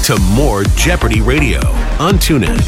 to more Jeopardy Radio on TuneIn.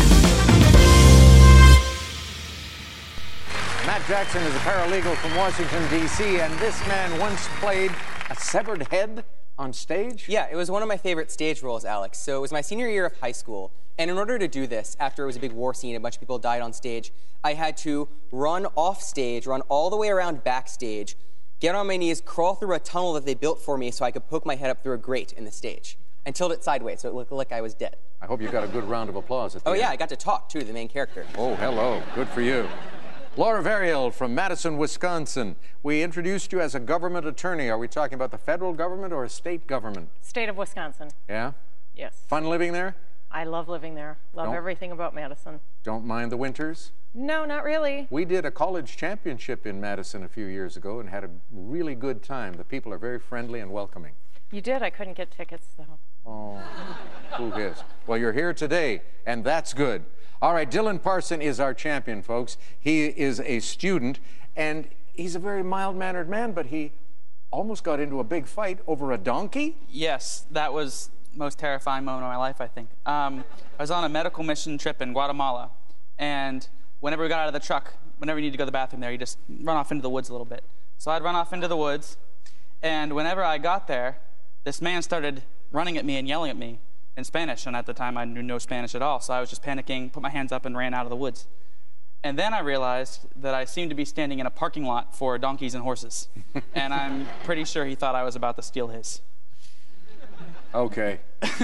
Matt Jackson is a paralegal from Washington, D.C., and this man once played a severed head on stage? Yeah, it was one of my favorite stage roles, Alex. So it was my senior year of high school, and in order to do this, after it was a big war scene, a bunch of people died on stage, I had to run off stage, run all the way around backstage, get on my knees, crawl through a tunnel that they built for me so I could poke my head up through a grate in the stage, and tilt it sideways so it looked like I was dead. I hope you got a good round of applause at the end. Yeah, I got to talk, too, to the main character. Oh, hello. Good for you. Laura Variel from Madison, Wisconsin. We introduced you as a government attorney. Are we talking about the federal government or a state government? State of Wisconsin. Yeah? Yes. Fun living there? I love living there. Love everything about Madison. Don't mind the winters? No, not really. We did a college championship in Madison a few years ago and had a really good time. The people are very friendly and welcoming. You did? I couldn't get tickets, though. Oh, who is? Well, you're here today, and that's good. All right, Dylan Parson is our champion, folks. He is a student, and he's a very mild-mannered man, but he almost got into a big fight over a donkey? Yes, that was the most terrifying moment of my life, I think. I was on a medical mission trip in Guatemala, and whenever we got out of the truck, whenever you need to go to the bathroom there, you just run off into the woods a little bit. So I'd run off into the woods, and whenever I got there, this man started running at me and yelling at me in Spanish, and at the time I knew no Spanish at all, so I was just panicking, put my hands up, and ran out of the woods. And then I realized that I seemed to be standing in a parking lot for donkeys and horses, and I'm pretty sure he thought I was about to steal his. Okay.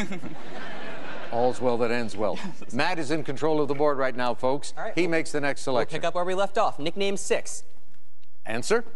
All's well that ends well. Matt is in control of the board right now, folks. All right, he makes the next selection. We'll pick up where we left off. Nickname 6. Answer?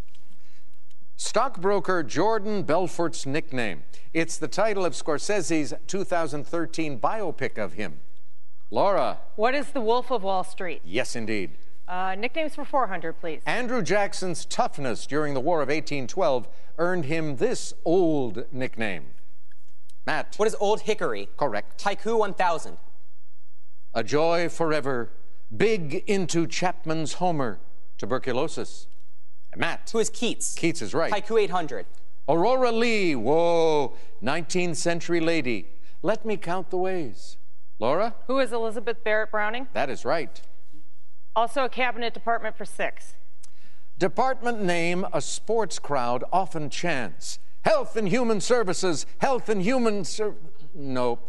Stockbroker Jordan Belfort's nickname. It's the title of Scorsese's 2013 biopic of him. Laura. What is the Wolf of Wall Street? Yes, indeed. Nicknames for 400, please. Andrew Jackson's toughness during the War of 1812 earned him this old nickname. Matt. What is Old Hickory? Correct. Haiku 1000. A joy forever. Big into Chapman's Homer. Tuberculosis. Matt. Who is Keats? Keats is right. Haiku 800. Aurora Lee. Whoa. 19th century lady. Let me count the ways. Laura? Who is Elizabeth Barrett Browning? That is right. Also a cabinet department for 6. Department name a sports crowd often chants. Health and Human Services. Health and Human Nope.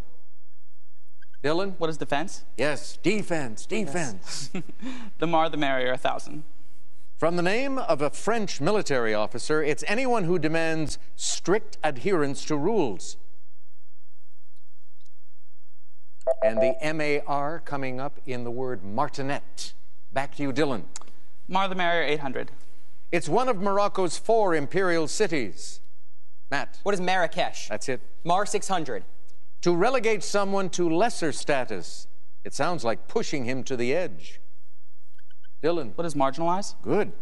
Dylan? What is defense? Yes, defense. Defense. The more the merrier, 1,000. From the name of a French military officer, it's anyone who demands strict adherence to rules. And the M-A-R coming up in the word martinet. Back to you, Dylan. More the merrier, 800. It's one of Morocco's 4 imperial cities. Matt. What is Marrakesh? That's it. Mar 600. To relegate someone to lesser status. It sounds like pushing him to the edge. Dylan. What is marginalize? Good.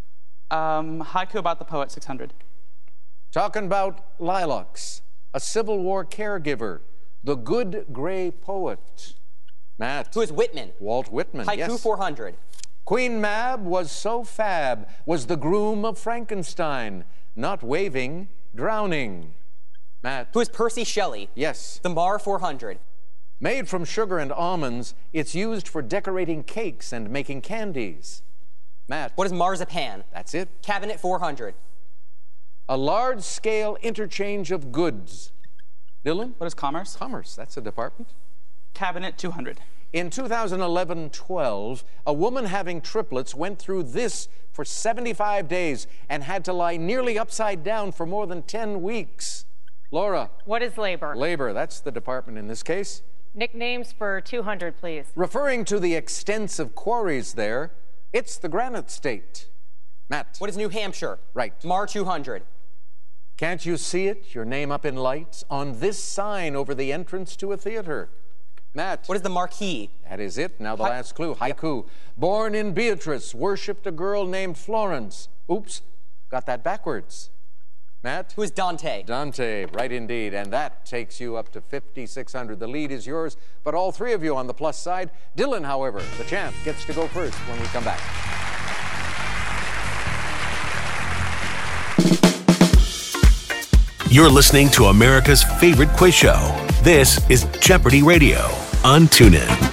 Haiku about the poet, 600. Talking about lilacs, a Civil War caregiver, the good gray poet. Matt. Who is Whitman? Walt Whitman, Haiku yes. 400. Queen Mab was so fab, was the groom of Frankenstein, not waving, drowning. Matt. Who is Percy Shelley? Yes. The Mar 400. Made from sugar and almonds, it's used for decorating cakes and making candies. Matt. What is marzipan? That's it. Cabinet 400. A large-scale interchange of goods. Dylan? What is commerce? Commerce, that's a department. Cabinet 200. In 2011-12, a woman having triplets went through this for 75 days and had to lie nearly upside down for more than 10 weeks. Laura. What is labor? Labor, that's the department in this case. Nicknames for 200, please. Referring to the extensive quarries there, it's the Granite State. Matt. What is New Hampshire? Right. Mar 200. Can't you see it, your name up in lights, on this sign over the entrance to a theater? Matt. What is the Marquis? That is it. Now the last clue. Haiku. Yep. Born in Beatrice, worshipped a girl named Florence. Oops, got that backwards. Matt? Who is Dante? Dante, right indeed. And that takes you up to 5,600. The lead is yours, but all 3 of you on the plus side. Dylan, however, the champ, gets to go first when we come back. You're listening to America's favorite quiz show, This is Jeopardy Radio on TuneIn.